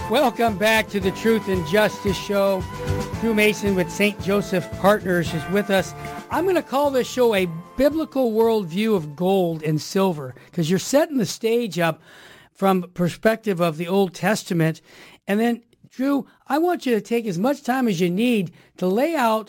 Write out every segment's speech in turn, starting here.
Welcome back to the Truth and Justice Show. Drew Mason with St. Joseph Partners is with us. I'm going to call this show a biblical worldview of gold and silver, because you're setting the stage up from perspective of the Old Testament. And then, Drew, I want you to take as much time as you need to lay out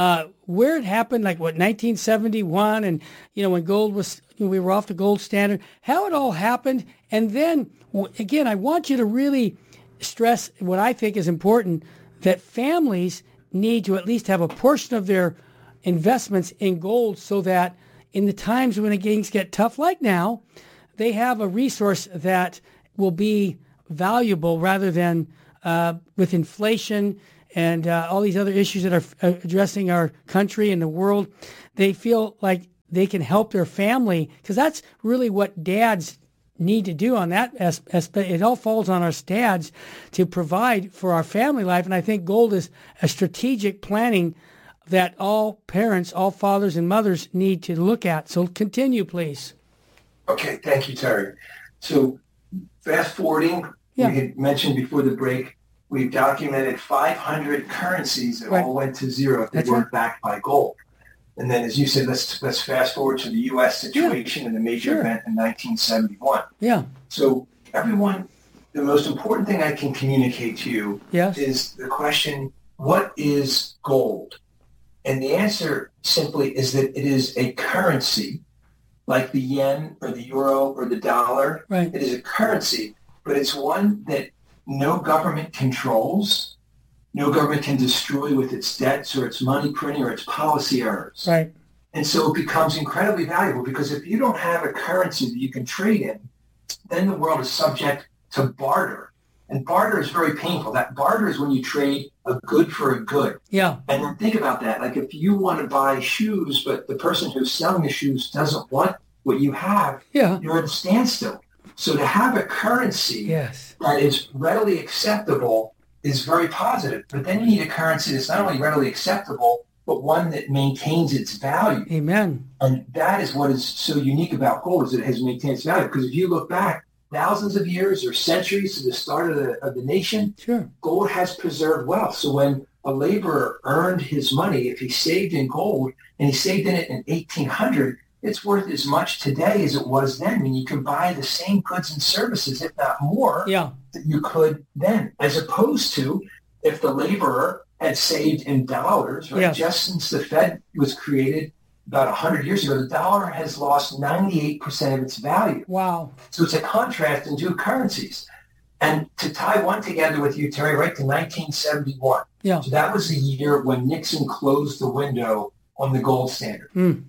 where it happened, like what, 1971, and when gold was, we were off the gold standard, how it all happened. And then, again, I want you to really stress what I think is important, that families need to at least have a portion of their investments in gold, so that in the times when things get tough like now, they have a resource that will be valuable, rather than with inflation and all these other issues that are addressing our country and the world. They feel like they can help their family, because that's really what dads need to do on that aspect. It all falls on us dads to provide for our family life. And I think gold is a strategic planning that all parents, all fathers and mothers need to look at. So continue, please. Okay, thank you, Terry. So fast forwarding, we had mentioned before the break, we've documented 500 currencies that all went to zero if they weren't backed by gold. And then, as you said, let's fast forward to the U.S. situation and the major event in 1971. Yeah. So everyone, the most important thing I can communicate to you is the question, what is gold? And the answer simply is that it is a currency, like the yen or the euro or the dollar. Right. It is a currency, but it's one that no government controls. No government can destroy with its debts or its money printing or its policy errors. Right. And so it becomes incredibly valuable, because if you don't have a currency that you can trade in, then the world is subject to barter. And barter is very painful. That barter is when you trade a good for a good. Yeah. And then think about that. Like if you want to buy shoes, but the person who's selling the shoes doesn't want what you have, you're at a standstill. So to have a currency that is readily acceptable is very positive. But then you need a currency that's not only readily acceptable, but one that maintains its value. Amen. And that is what is so unique about gold, is it has maintained its value. Because if you look back thousands of years or centuries to the start of the nation, gold has preserved wealth. So when a laborer earned his money, if he saved in gold and he saved in it in 1800, it's worth as much today as it was then. I mean, you can buy the same goods and services, if not more, that you could then, as opposed to if the laborer had saved in dollars, right? Just since the Fed was created about 100 years ago, the dollar has lost 98% of its value. Wow. So it's a contrast in two currencies. And to tie one together with you, Terry, right to 1971. Yeah. So that was the year when Nixon closed the window on the gold standard. In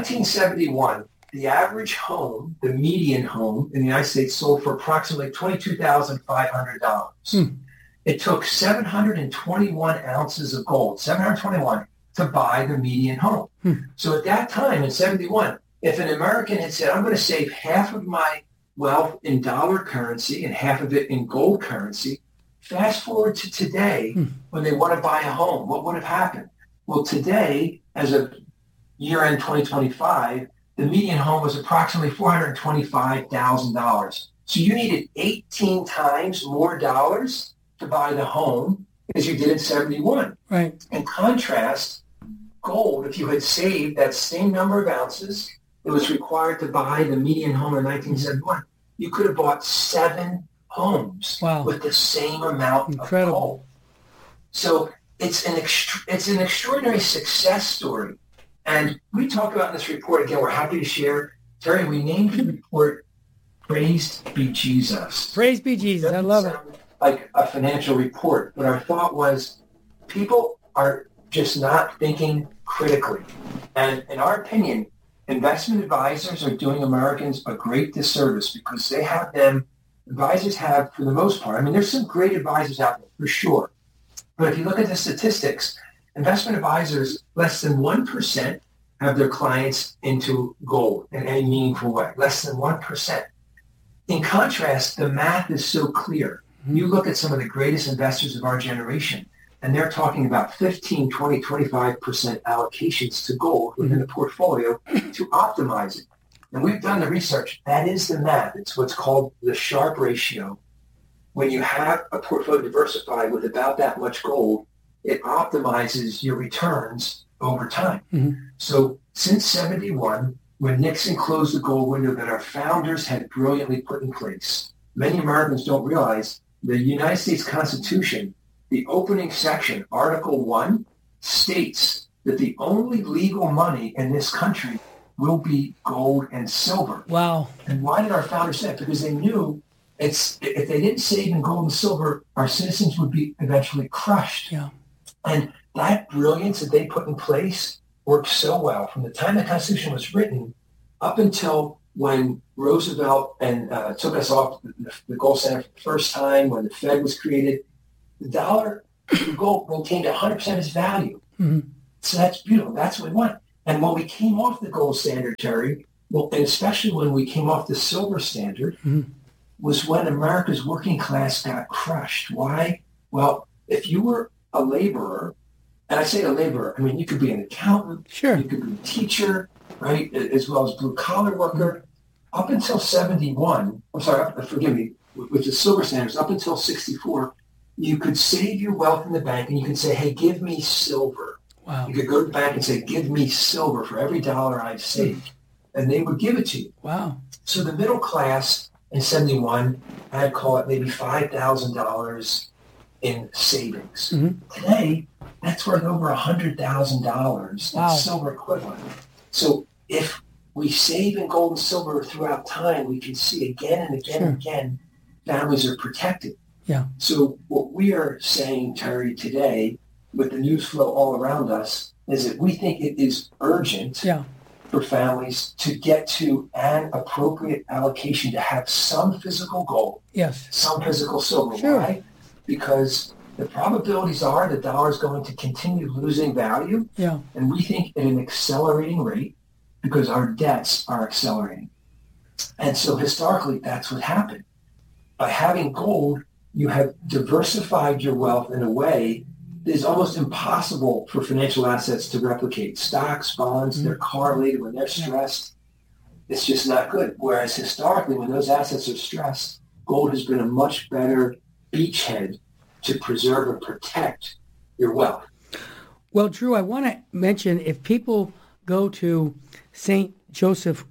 1971, the average home, the median home in the United States, sold for approximately $22,500. It took 721 ounces of gold, 721, to buy the median home. So at that time in 71, if an American had said, I'm going to save half of my wealth in dollar currency and half of it in gold currency, fast forward to today when they want to buy a home, what would have happened? Well, today, as of year-end 2025, the median home was approximately $425,000. So you needed 18 times more dollars to buy the home as you did in 71. Right. In contrast, gold, if you had saved that same number of ounces that was required to buy the median home in 1971, you could have bought 7 homes with the same amount of gold. So it's an extraordinary success story. And we talk about in this report, again, we're happy to share. Terry, we named the report Praised Be Jesus. Praise be Jesus. I love it. Like a financial report. But our thought was people are just not thinking critically. And in our opinion, investment advisors are doing Americans a great disservice, because they have advisors have, for the most part, I mean, there's some great advisors out there, for sure. But if you look at the statistics, investment advisors, less than 1% have their clients into gold in any meaningful way, less than 1%. In contrast, the math is so clear. You look at some of the greatest investors of our generation, and they're talking about 15, 20, 25% allocations to gold within the portfolio to optimize it. And we've done the research. That is the math. It's what's called the Sharpe ratio. when you have a portfolio diversified with about that much gold, it optimizes your returns over time. Mm-hmm. So since 71, when Nixon closed the gold window that our founders had brilliantly put in place, many Americans don't realize the United States Constitution, the opening section, Article 1, states that the only legal money in this country will be gold and silver. Wow. And why did our founders say that? Because they knew if they didn't save in gold and silver, our citizens would be eventually crushed. Yeah. And that brilliance that they put in place worked so well from the time the Constitution was written up until when Roosevelt and took us off the gold standard for the first time, when the Fed was created. The gold maintained 100% of its value. Mm-hmm. So that's beautiful. That's what we want. And when we came off the gold standard, Terry, well, and especially when we came off the silver standard, mm-hmm. was when America's working class got crushed. Why? Well, if you were a laborer, and I say a laborer, I mean, you could be an accountant, sure. You could be a teacher, right, as well as blue-collar worker. Up until 71, forgive me, with the silver standards, up until 64, you could save your wealth in the bank and you could say, hey, give me silver. Wow. You could go to the bank and say, give me silver for every dollar I've saved. And they would give it to you. Wow. So the middle class in 71, I'd call it maybe $5,000 in savings. Mm-hmm. Today, that's worth over $100,000 wow. in silver equivalent. So if we save in gold and silver throughout time, we can see again and again and again, families are protected. Yeah. So what we are saying, Terry, today, with the news flow all around us, is that we think it is urgent for families to get to an appropriate allocation to have some physical gold, some physical silver. Sure. Why? Because the probabilities are the dollar is going to continue losing value, and we think at an accelerating rate because our debts are accelerating. And so historically, that's what happened. By having gold, you have diversified your wealth in a way that is almost impossible for financial assets to replicate. Stocks, bonds, they're correlated. When they're stressed, it's just not good. Whereas historically, when those assets are stressed, gold has been a much better beachhead to preserve and protect your wealth. Well, Drew, I want to mention, if people go to St. Joseph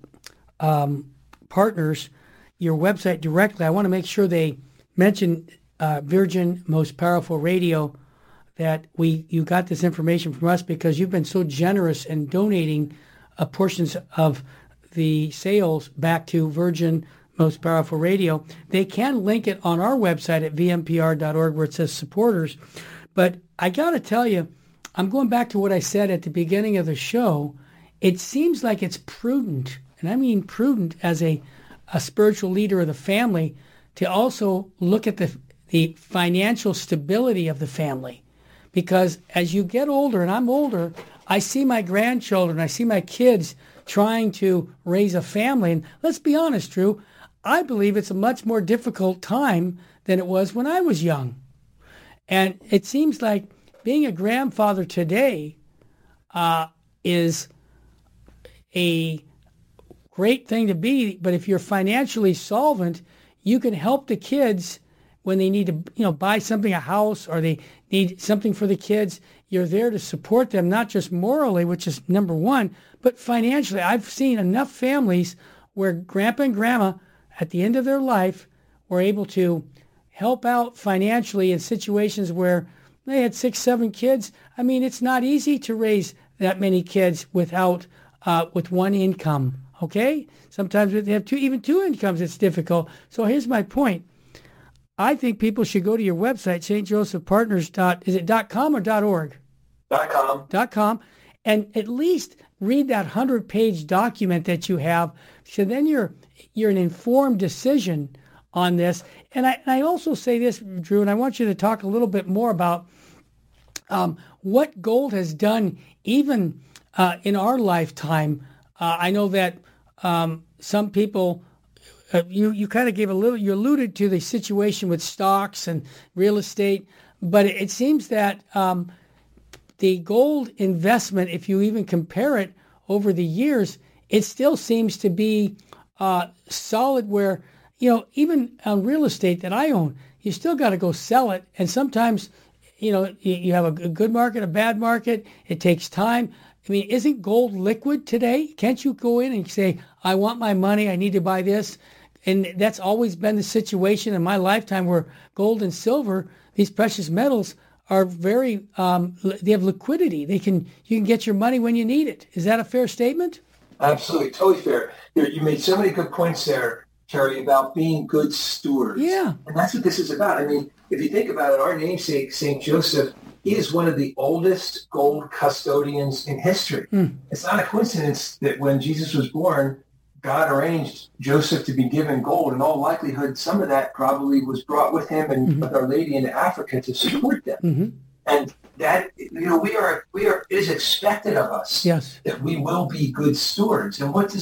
Partners, your website directly, I want to make sure they mention Virgin Most Powerful Radio, that you got this information from us because you've been so generous in donating portions of the sales back to Virgin Most Powerful Radio. They can link it on our website at vmpr.org where it says supporters. But I got to tell you, I'm going back to what I said at the beginning of the show. It seems like it's prudent, and I mean prudent as a spiritual leader of the family, to also look at the financial stability of the family. Because as you get older, and I'm older, I see my grandchildren, I see my kids trying to raise a family. And let's be honest, Drew, I believe it's a much more difficult time than it was when I was young. And it seems like being a grandfather today is a great thing to be, but if you're financially solvent, you can help the kids when they need to, buy something, a house, or they need something for the kids. You're there to support them, not just morally, which is number one, but financially. I've seen enough families where grandpa and grandma, at the end of their life, were able to help out financially in situations where they had 6, 7 kids. I mean, it's not easy to raise that many kids with one income. Okay? Sometimes they have even two incomes, it's difficult. So here's my point. I think people should go to your website, stjosephpartners. Is it .com or .org? .com. And at least read that 100-page document that you have. So then you're an informed decision on this. And I also say this, Drew, and I want you to talk a little bit more about what gold has done even in our lifetime. I know that some people, you kind of gave you alluded to the situation with stocks and real estate, but it seems that the gold investment, if you even compare it over the years, it still seems to be solid where, even on real estate that I own, you still got to go sell it. And sometimes, you have a good market, a bad market. It takes time. I mean, isn't gold liquid today? Can't you go in and say, I want my money, I need to buy this? And that's always been the situation in my lifetime where gold and silver, these precious metals, are very, they have liquidity. You can get your money when you need it. Is that a fair statement? Absolutely, totally fair. You made so many good points there, Terry, about being good stewards. Yeah. And that's what this is about. I mean, if you think about it, our namesake, St. Joseph, he is one of the oldest gold custodians in history. It's not a coincidence that when Jesus was born, God arranged Joseph to be given gold. In all likelihood, some of that probably was brought with him and with Our Lady into Africa to support them. And that, it is expected of us Yes. that we will be good stewards. And what does